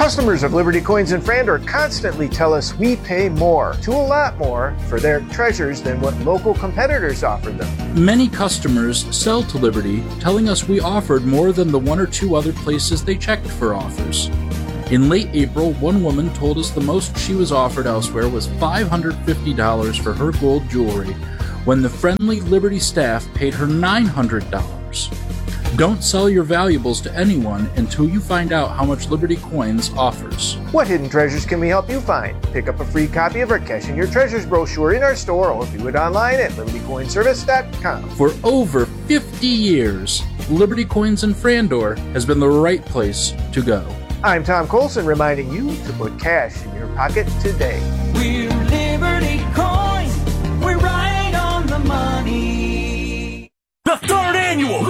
Customers of Liberty Coins and Frandor constantly tell us we pay more, to a lot more, for their treasures than what local competitors offer them. Many customers sell to Liberty, telling us we offered more than the one or two other places they checked for offers. In late April, one woman told us the most she was offered elsewhere was $550 for her gold jewelry, when the friendly Liberty staff paid her $900. Don't sell your valuables to anyone until you find out how much Liberty Coins offers. What hidden treasures can we help you find? Pick up a free copy of our Cash in Your Treasures brochure in our store or do it online at libertycoinservice.com. For over 50 years, Liberty Coins and Frandor has been the right place to go. I'm Tom Colson reminding you to put cash in your pocket today. We're Liberty Coins. We're right on the money. The third annual